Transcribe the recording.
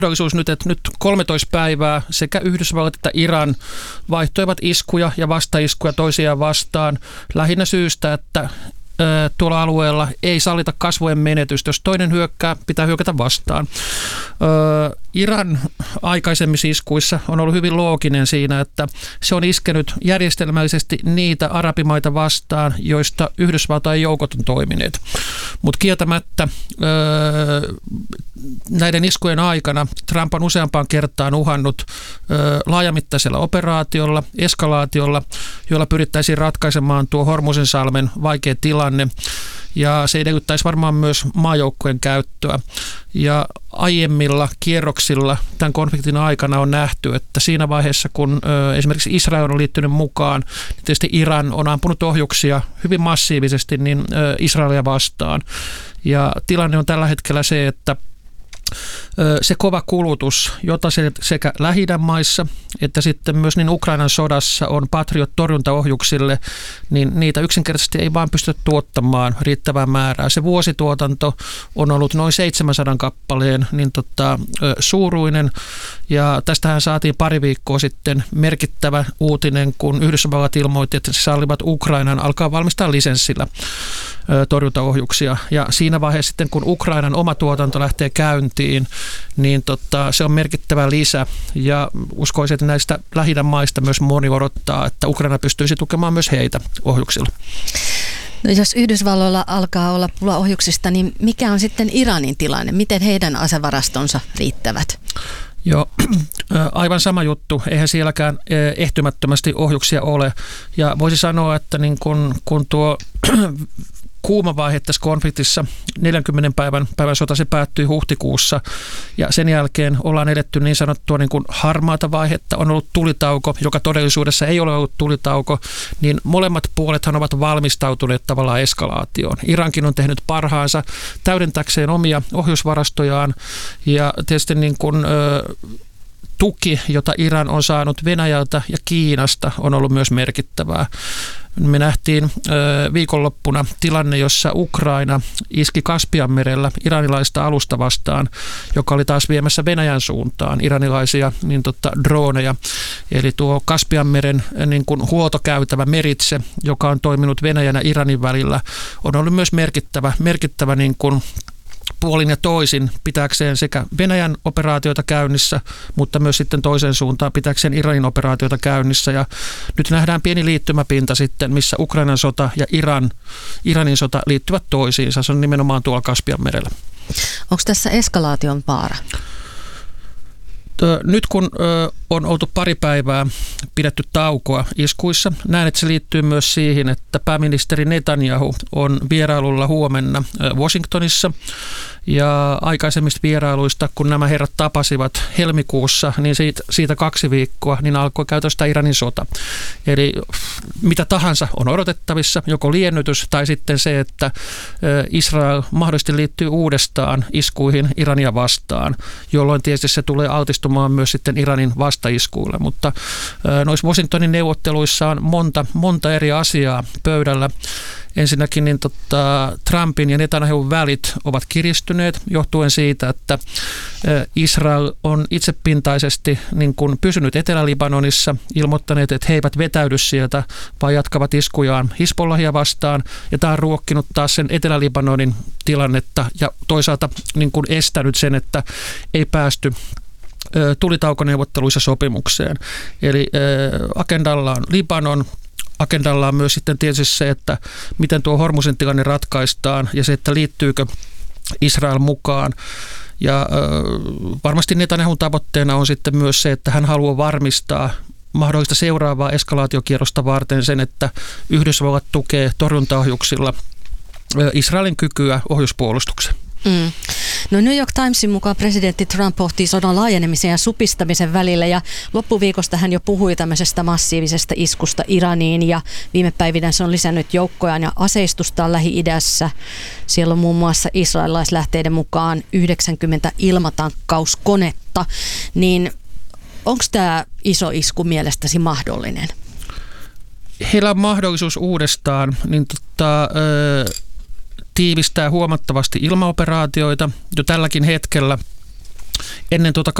mahdollisuus nyt, että nyt 13 päivää sekä Yhdysvallat että Iran vaihtoivat iskuja ja vastaiskuja toisiaan vastaan lähinnä syystä, että tuolla alueella ei sallita kasvojen menetystä. Jos toinen hyökkää, pitää hyökätä vastaan. Iran aikaisemmissa iskuissa on ollut hyvin looginen siinä, että se on iskenyt järjestelmällisesti niitä arabimaita vastaan, joista Yhdysvaltain joukot on toimineet. Mutta kieltämättä näiden iskujen aikana Trump on useampaan kertaan uhannut laajamittaisella operaatiolla, eskalaatiolla, jolla pyrittäisiin ratkaisemaan tuo Hormuzinsalmen vaikea tilanne. Ja se edellyttäisi varmaan myös maajoukkojen käyttöä. Ja aiemmilla kierroksilla tämän konfliktin aikana on nähty, että siinä vaiheessa, kun esimerkiksi Israel on liittynyt mukaan, niin tietysti Iran on ampunut ohjuksia hyvin massiivisesti niin Israelia vastaan. Ja tilanne on tällä hetkellä se, että se kova kulutus, jota se sekä Lähi-idän maissa että sitten myös niin Ukrainan sodassa on Patriot-torjuntaohjuksille, niin niitä yksinkertaisesti ei vaan pystytä tuottamaan riittävää määrää. Se vuosituotanto on ollut noin 700 kappaleen suuruinen, ja tästähän saatiin pari viikkoa sitten merkittävä uutinen, kun Yhdysvallat ilmoitti, että se sallivat Ukrainan alkaa valmistaa lisenssillä torjuntaohjuksia. Ja siinä vaiheessa sitten, kun Ukrainan oma tuotanto lähtee käyntiin, niin se on merkittävä lisä. Ja uskoisin, että näistä Lähi-idän maista myös moni odottaa, että Ukraina pystyisi tukemaan myös heitä ohjuksilla. No jos Yhdysvalloilla alkaa olla pula ohjuksista, niin mikä on sitten Iranin tilanne? Miten heidän asevarastonsa riittävät? Joo, aivan sama juttu. Eihän sielläkään ehtymättömästi ohjuksia ole. Ja voisi sanoa, että niin kun tuo kuuma vaihe tässä konfliktissa, 40 päivän sota, se päättyi huhtikuussa, ja sen jälkeen ollaan edetty niin sanottua niin kuin harmaata vaihetta, on ollut tulitauko, joka todellisuudessa ei ole ollut tulitauko, niin molemmat puolethan ovat valmistautuneet tavallaan eskalaatioon. Irankin on tehnyt parhaansa täydentäkseen omia ohjusvarastojaan, ja tietysti niin kuin tuki, jota Iran on saanut Venäjältä ja Kiinasta, on ollut myös merkittävää. Me nähtiin viikonloppuna tilanne, jossa Ukraina iski Kaspianmerellä iranilaista alusta vastaan, joka oli taas viemässä Venäjän suuntaan iranilaisia droneja. Eli tuo Kaspianmeren niin kuin huoltokäytävä meritse, joka on toiminut Venäjän ja Iranin välillä, on ollut myös merkittävä niin kuin puolin ja toisin pitääkseen sekä Venäjän operaatioita käynnissä, mutta myös sitten toiseen suuntaan pitääkseen Iranin operaatioita käynnissä. Ja nyt nähdään pieni liittymäpinta sitten, missä Ukrainan sota ja Iranin sota liittyvät toisiinsa. Se on nimenomaan tuolla Kaspianmerellä. Onko tässä eskalaation vaara? Nyt kun on oltu pari päivää pidetty taukoa iskuissa, näen, että se liittyy myös siihen, että pääministeri Netanyahu on vierailulla huomenna Washingtonissa. Ja aikaisemmista vierailuista, kun nämä herrat tapasivat helmikuussa, niin siitä 2 viikkoa, niin alkoi käytöstä Iranin sota. Eli mitä tahansa on odotettavissa, joko liennytys tai sitten se, että Israel mahdollisesti liittyy uudestaan iskuihin Irania vastaan, jolloin tietysti se tulee altistumaan myös sitten Iranin vastaiskuille. Mutta noissa Washingtonin neuvotteluissa on monta eri asiaa pöydällä. Ensinnäkin niin Trumpin ja Netanyahun välit ovat kiristyneet johtuen siitä, että Israel on itsepintaisesti niin kuin pysynyt Etelä-Libanonissa, ilmoittaneet, että he eivät vetäydy sieltä, vaan jatkavat iskujaan Hizbollahia vastaan. Ja tämä on ruokkinut taas sen Etelä-Libanonin tilannetta ja toisaalta niin kuin estänyt sen, että ei päästy tulitaukoneuvotteluissa sopimukseen. Eli agendalla on Libanon. Agendalla on myös sitten tietysti se, että miten tuo Hormuzin tilanne ratkaistaan ja se, että liittyykö Israel mukaan. Ja varmasti Netanyahun tavoitteena on sitten myös se, että hän haluaa varmistaa mahdollista seuraavaa eskalaatiokierrosta varten sen, että Yhdysvallat tukee torjuntaohjuksilla Israelin kykyä ohjuspuolustukseen. No New York Timesin mukaan presidentti Trump pohtii sodan laajenemisen ja supistamisen välillä, ja loppuviikosta hän jo puhui tämmöisestä massiivisesta iskusta Iraniin, ja viime päivinä se on lisännyt joukkojaan ja aseistustaan Lähi-idässä. Siellä on muun muassa israelilaislähteiden mukaan 90 ilmatankkauskonetta, niin onko tämä iso isku mielestäsi mahdollinen? Heillä on mahdollisuus uudestaan tiivistää huomattavasti ilmaoperaatioita. Jo tälläkin hetkellä ennen tuota